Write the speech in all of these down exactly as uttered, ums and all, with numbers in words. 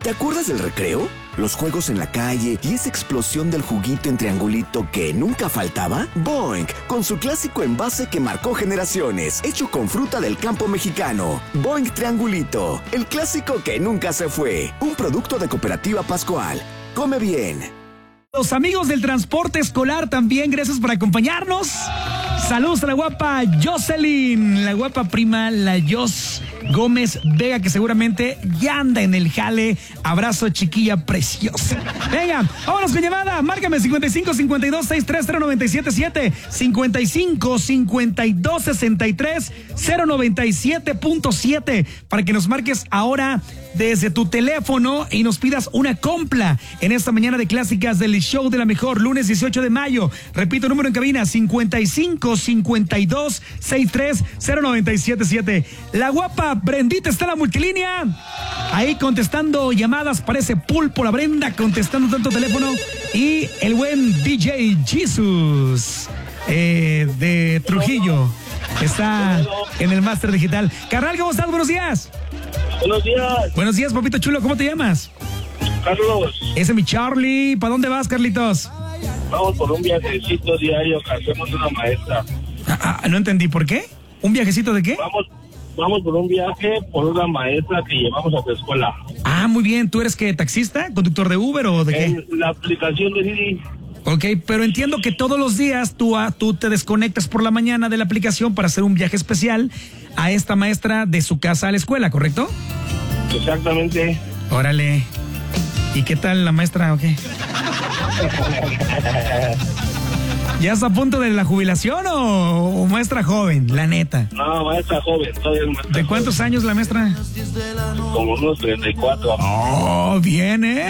¿Te acuerdas del recreo? Los juegos en la calle y esa explosión del juguito en triangulito que nunca faltaba. Boing, con su clásico envase que marcó generaciones, hecho con fruta del campo mexicano. Boing Triangulito, el clásico que nunca se fue. Un producto de Cooperativa Pascual. Come bien. Los amigos del transporte escolar también, gracias por acompañarnos. Saludos a la guapa Jocelyn, la guapa prima, la Jos Gómez Vega, que seguramente ya anda en el jale. Abrazo, chiquilla preciosa. Venga, vámonos con llamada. Márcame cincuenta y cinco, cincuenta y dos, sesenta y tres, cero noventa y siete siete. cincuenta y cinco, cincuenta y dos, sesenta y tres, cero noventa y siete punto siete. Para que nos marques ahora desde tu teléfono y nos pidas una compra en esta mañana de clásicas del show de la mejor, lunes dieciocho de mayo. Repito, número en cabina, cincuenta y cinco, cincuenta y dos, sesenta y tres, cero noventa y siete siete. La guapa Brendita está en la multilínea. Ahí contestando llamadas, parece pulpo la Brenda, contestando tanto teléfono. Y el buen D J Jesus eh, de Trujillo está en el máster digital. Carnal, ¿cómo estás? Buenos días. Buenos días. Buenos días, papito chulo. ¿Cómo te llamas? Carlos. Ese es mi Charlie. ¿Para dónde vas, Carlitos? Vamos por un viajecito diario que hacemos una maestra. Ah, ah, no entendí. ¿Por qué? ¿Un viajecito de qué? Vamos, vamos por un viaje por una maestra que llevamos a tu escuela. Ah, muy bien. ¿Tú eres qué? ¿Taxista? ¿Conductor de Uber o de qué? En la aplicación de Didi. Ok, pero entiendo que todos los días tú, ah, tú te desconectas por la mañana de la aplicación para hacer un viaje especial a esta maestra de su casa a la escuela, ¿correcto? Exactamente. Órale. ¿Y qué tal la maestra o qué? ¿Ya está a punto de la jubilación o, o maestra joven, la neta? No, maestra joven, todavía es maestra. ¿De cuántos joven. años la maestra? Como unos treinta y cuatro. Oh, bien, ¿eh?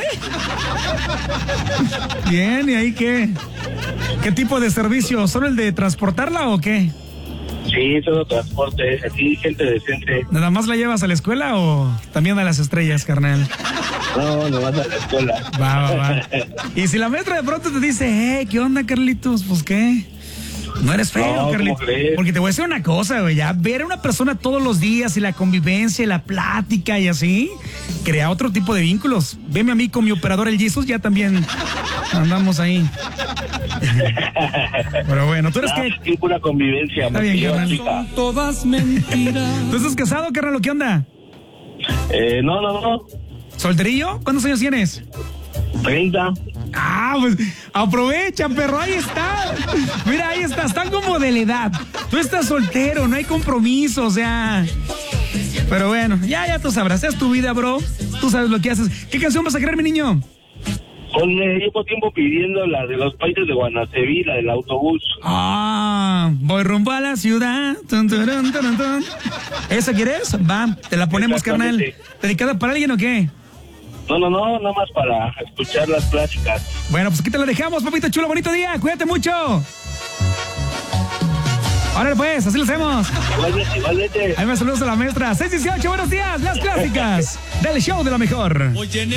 Bien, ¿y ahí qué? ¿Qué tipo de servicio? ¿Solo el de transportarla o qué? Sí, todo transporte, aquí gente decente. ¿Nada más la llevas a la escuela o también a las estrellas, carnal? No, no vas a la escuela. Va, va, va. Y si la maestra de pronto te dice, eh, ¿qué onda, Carlitos? Pues, ¿qué? No eres feo, No, ¿cómo Carlitos. crees? Porque te voy a decir una cosa, güey, ya ver a una persona todos los días y la convivencia y la plática y así, crea otro tipo de vínculos. Veme a mí con mi operador, el Jesus, ya también andamos ahí. Pero bueno, ¿tú eres Ah, qué? sí, pura convivencia. Está bien, motivo, carnal. chica. Todas mentiras. ¿Tú estás casado, carnal, o qué onda? Eh, no, no, no. ¿Solterillo? ¿Cuántos años tienes? treinta. Ah, pues aprovecha, perro, ahí está. Mira, ahí está, están como de la edad. Tú estás soltero, no hay compromiso, o sea. Pero bueno, ya, ya tú sabrás, es tu vida, bro. Tú sabes lo que haces. ¿Qué canción vas a querer, mi niño? Ponle, llevo tiempo pidiendo la de los países de Guanaceví, la del autobús. Ah, voy rumbo a la ciudad. Tun, turun, turun, turun. ¿Esa quieres? Va, te la ponemos, carnal. Exactamente. ¿Dedicada para alguien o qué? No, no, no, nada más para escuchar las pláticas. Bueno, pues aquí te la dejamos, papito chulo, bonito día, cuídate mucho. Órale pues, así lo hacemos. Igualmente, igualmente. Ahí me saludos a la maestra. seis dieciocho, buenos días, las clásicas del show de la mejor. Oye,